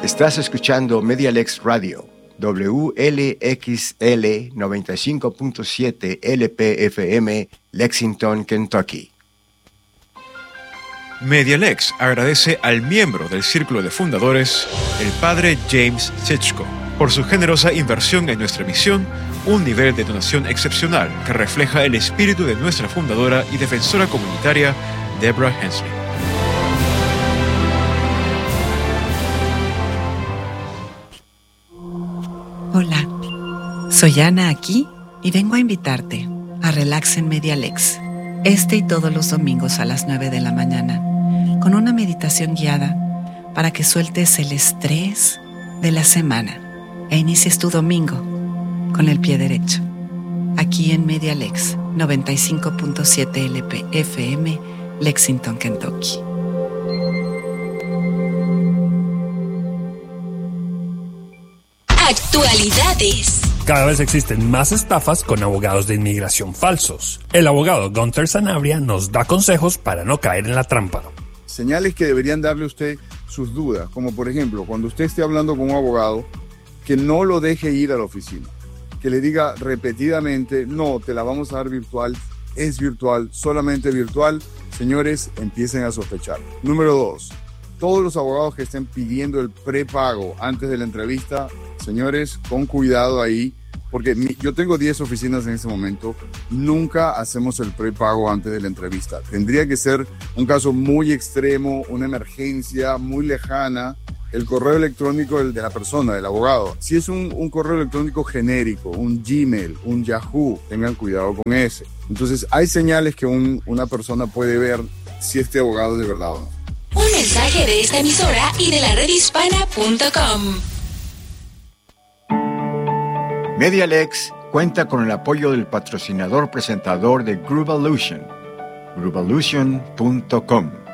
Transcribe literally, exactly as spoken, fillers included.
Estás escuchando Medialex Radio, W L X L noventa y cinco punto siete L P F M, Lexington, Kentucky. Medialex agradece al miembro del Círculo de Fundadores, el padre James Sitchko, por su generosa inversión en nuestra misión, un nivel de donación excepcional que refleja el espíritu de nuestra fundadora y defensora comunitaria, Deborah Hensley. Hola, soy Ana aquí y vengo a invitarte a Relax en Medialex, este y todos los domingos a las nueve de la mañana, con una meditación guiada para que sueltes el estrés de la semana e inicies tu domingo con el pie derecho. Aquí en Medialex noventa y cinco punto siete L P F M, Lexington, Kentucky. Actualidades. Cada vez existen más estafas con abogados de inmigración falsos. El abogado Gunther Sanabria nos da consejos para no caer en la trampa. Señales que deberían darle a usted sus dudas, como por ejemplo, cuando usted esté hablando con un abogado, que no lo deje ir a la oficina, que le diga repetidamente, no, te la vamos a dar virtual, es virtual, solamente virtual. Señores, empiecen a sospechar. Número dos, todos los abogados que estén pidiendo el prepago antes de la entrevista, señores, con cuidado ahí, porque mi, yo tengo diez oficinas en ese momento, nunca hacemos el prepago antes de la entrevista. Tendría que ser un caso muy extremo, una emergencia muy lejana, el correo electrónico de la persona, del abogado. Si es un, un correo electrónico genérico, un Gmail, un Yahoo, tengan cuidado con ese. Entonces, hay señales que un, una persona puede ver si este abogado es de verdad o no. Un mensaje de esta emisora y de la red hispana punto com. Medialex cuenta con el apoyo del patrocinador presentador de Groovolution, Groovolution punto com.